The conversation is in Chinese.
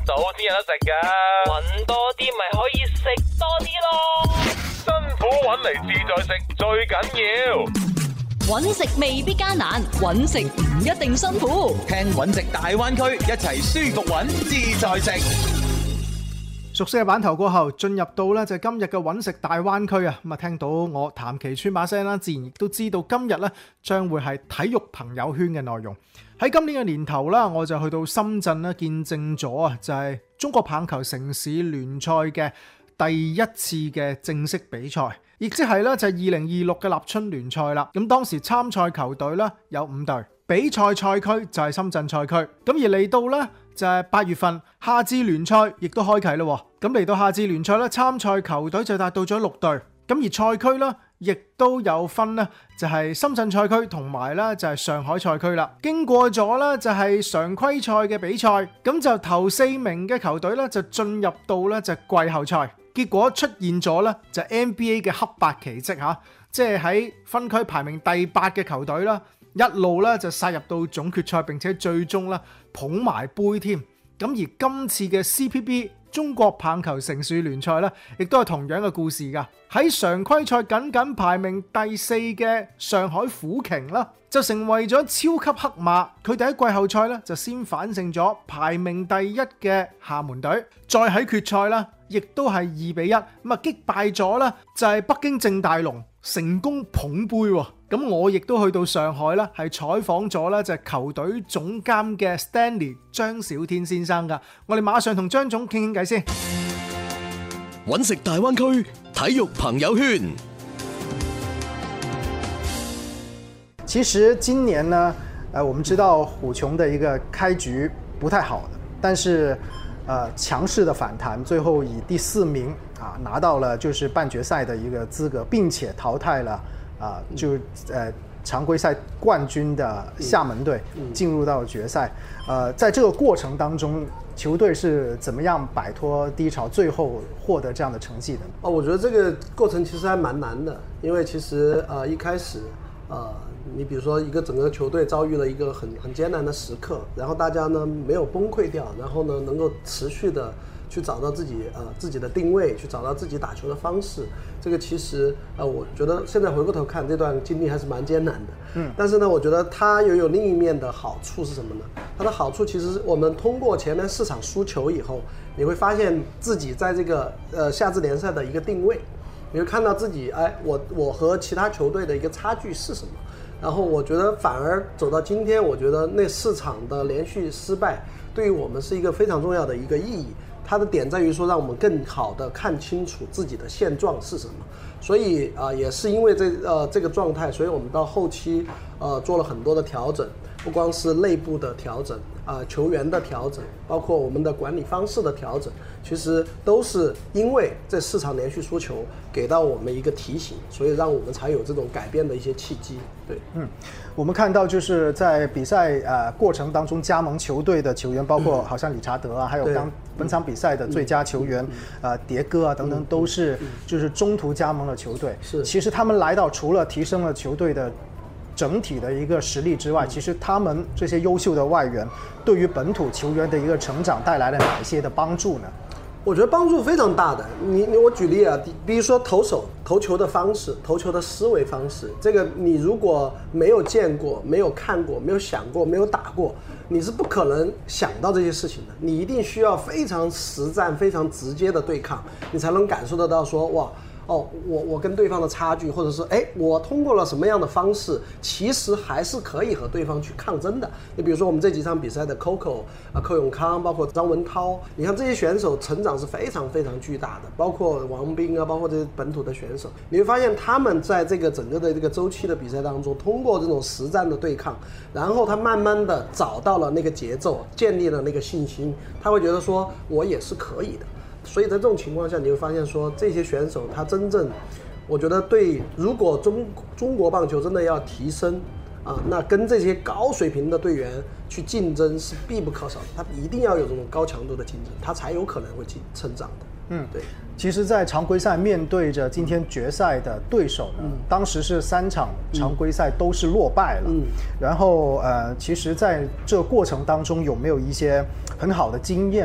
到先有得食噶。搵多啲咪可以食多啲咯。辛苦搵嚟自在食最緊要。 搵食未必艱難，搵食唔一定辛苦。 聽搵食大灣區，一齊舒服搵自在食。 熟悉嘅版頭過後，進入到咧就係今日嘅搵食大灣區啊！咁啊，聽到我譚其川把聲啦，自然亦都知道今日咧將會係體育朋友圈嘅內容。喺今年嘅年頭啦，我就去到深圳啦，見證咗啊，就係中國棒球城市聯賽嘅第一次嘅正式比賽，亦即係咧就係2026嘅立春聯賽啦。咁當時參賽球隊咧有5隊，比賽賽區就係深圳賽區。咁而嚟到咧就係8月份夏至聯賽亦都開啟啦。咁嚟到夏至聯賽咧，參賽球隊就達到咗6隊。咁而賽區咧亦都有分咧，就係深圳賽區同埋咧就係上海賽區啦。經過咗咧就係常規賽嘅比賽，咁就頭4名嘅球隊咧就進入到咧就係季後賽。結果出現咗咧就 NBA 嘅黑白奇蹟嚇，即係喺分區排名第8嘅球隊啦，一路咧就殺入到總決賽，並且最終咧捧埋杯添。咁而今次嘅 CPB 中國棒球城市聯賽咧，亦都係同樣嘅故事㗎。喺常規賽僅排名第4嘅上海虎鯨啦，就成為咗超級黑馬。佢哋喺季後賽咧就先反勝咗排名第1嘅廈門隊，再喺決賽啦，亦都係2-1咁啊擊敗咗啦，就係北京正大龍，成功捧杯喎。咁我亦都去到上海啦，係採訪咗咧就係球隊總監嘅 Stanley 張小天先生噶。我哋馬上同張總傾傾偈先。 搵食大灣區體育朋友圈。 其實今年呢，我們知道虎瓊的一個開局不太好的，但是強勢的反彈，最後以第4名拿到了就是半決賽的一個資格，並且淘汰了常規賽冠軍的廈門隊，進入到決賽。在這個過程當中，球隊是怎麼樣擺脫低潮，最後獲得這樣的成績的？ 我覺得這個過程其實還蠻難的，因為其實一開始你比如說一個整個球隊遭遇了一個很艱難的時刻，然後大家呢沒有崩潰掉，然後呢能夠持續的去找到自己的定位，去找到自己打球的方式。這個其實我覺得現在回過頭看這段經歷還是蠻艱難的。但是呢，我覺得它又有另一面的好處是什麼呢？它的好處其實我們通過前面4場輸球以後，你會發現自己在這個夏至聯賽的一個定位，你會看到自己我和其他球隊的一個差距是什麼。然後我覺得反而走到今天，我覺得那4場的連續失敗對於我們是一個非常重要的一個意義。它的點在於說，讓我們更好的看清楚自己的現狀是什麼。所以也是因為這個狀態，所以我們到後期做了很多的調整，不光是內部的調整球員的調整，包括我們的管理方式的調整，其實都是因為這4場連續輸球給到我們一個提醒，所以讓我們才有這種改變的一些契機。對， 我們看到就是在比賽過程當中加盟球隊的球員，包括好像理查德啊，還有本場比賽的最佳球員迭戈啊等等，都是就是中途加盟了球隊。是，其實他們來到除了提升了球隊的整體的一個實力之外，其實他們這些優秀的外援對於本土球員的一個成長帶來了哪一些的幫助呢？ 我覺得幫助非常大的。我舉例啊，比如說投手投球的方式，投球的思維方式，這個你如果沒有見過、沒有看過、沒有想過、沒有打過，你是不可能想到這些事情的。你一定需要非常實戰、非常直接的對抗，你才能感受得到說，哇，我跟對方的差距，或者是我通過了什麼樣的方式，其實還是可以和對方去抗爭的。你比如說我們這幾場比賽的 Coco 寇永康，包括張文濤，你看這些選手成長是非常非常巨大的，包括王斌啊，包括這些本土的選手，你會發現他們在這個整個的這個週期的比賽當中，通過這種實戰的對抗，然後他慢慢的找到了那個節奏，建立了那個信心，他會覺得說我也是可以的。所以在這種情況下，你會發現說這些選手他真正，我覺得對，如果中國棒球真的要提升那跟這些高水平的隊員去競爭是必不可少的，他一定要有這種高強度的競爭，他才有可能會成長的。對。 其實在常規賽面對着今天決賽的對手呢，當時是3場常規賽都是落敗了。然後其實在這個過程當中有沒有一些很好的經驗